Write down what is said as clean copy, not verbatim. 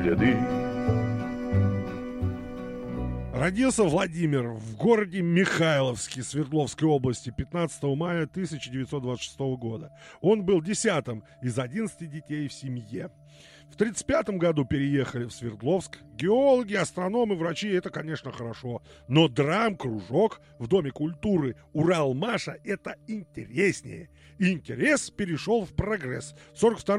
Ряды. Родился Владимир в городе Михайловске Свердловской области 15 мая 1926 года. Он был 10-м из 11 детей в семье. В 1935 году переехали в Свердловск. Геологи, астрономы, врачи – это, конечно, хорошо. Но драм-кружок в Доме культуры «Урал-Маша» – это интереснее. Интерес перешел в прогресс. В 1942